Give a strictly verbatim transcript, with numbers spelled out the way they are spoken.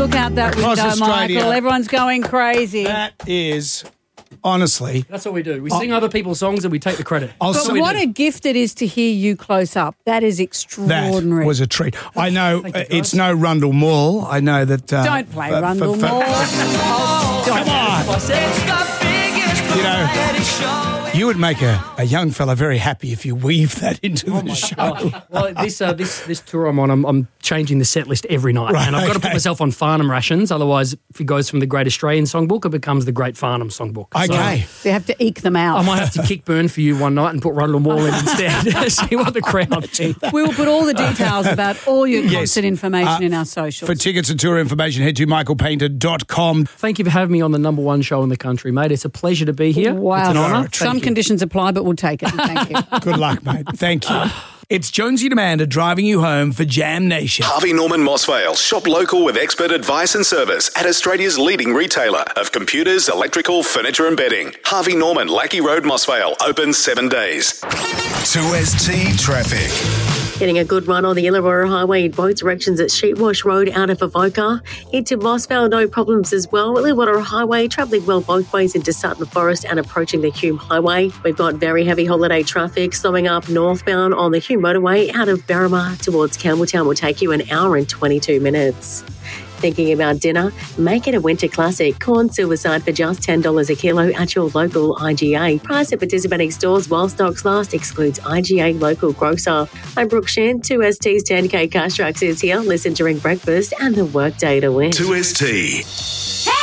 look out that Across window, Australia. Michael. Everyone's going crazy. That is, honestly... That's what we do. We sing other people's songs and we take the credit. I'll But say- what a gift it is to hear you close up. That is That extraordinary. was a treat. I know Thank you, uh, it's guys. no Rundle Mall. I know that... Uh, Don't play for- Rundle for- for- Mall. Oh, don't. Come on. You know, you would make a, a young fella very happy if you weave that into the show. Oh, well, this uh, this this tour I'm on, I'm, I'm changing the set list every night, Right, and I've got to okay. put myself on Farnham rations. Otherwise, if it goes from the Great Australian Songbook, it becomes the Great Farnham Songbook. Okay. So you have to eke them out. So I might have to kick burn for you one night and put Rundle Mall in instead. See what the crowd think. We will put all the details about all your Yes. concert information Uh, in our socials. For tickets and tour information, head to michael painter dot com. Thank you for having me on the number one show in the country, mate. It's a pleasure to be here. Wow. It's an honour. Thank Some you. conditions apply, but we'll take it. Thank you. Good luck, mate. Thank you. It's Jonesy and Amanda driving you home for Jam Nation. Harvey Norman Mossvale. Shop local with expert advice and service at Australia's leading retailer of computers, electrical, furniture and bedding. Harvey Norman, Lackey Road, Mossvale. Open seven days. two S T Traffic. Getting a good run on the Illawarra Highway in both directions at Sheepwash Road out of Avoca. Into Mossvale, no problems as well. Illawarra Highway travelling well both ways into Sutton Forest and approaching the Hume Highway. We've got very heavy holiday traffic slowing up northbound on the Hume Motorway out of Berrima towards Campbelltown will take you an hour and twenty-two minutes. Thinking about dinner? Make it a winter classic. Corn suicide for just ten dollars a kilo at your local I G A. Price at participating stores while stocks last excludes I G A local grocer. I'm Brooke Shan. two S T's ten K Cash Tracks is here. Listen during breakfast and the workday to win. two S T. Hey!